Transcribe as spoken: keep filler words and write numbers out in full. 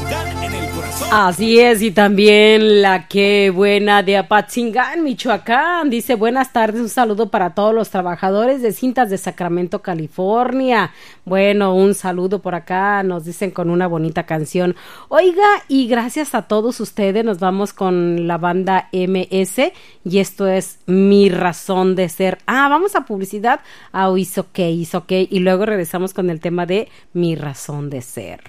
Apatzingán en el corazón. Así es, y también la que buena de Apatzingán, Michoacán, dice buenas tardes, un saludo para todos los trabajadores de cintas de Sacramento, California. Bueno, un saludo por acá, nos dicen con una bonita canción. Oiga, y gracias a todos ustedes, nos vamos con la banda M S y esto es Mi Razón de Ser. Ah, vamos a publicidad. Ah, hizo ok, hizo ok, y luego regresamos con el tema de Mi Razón de Ser.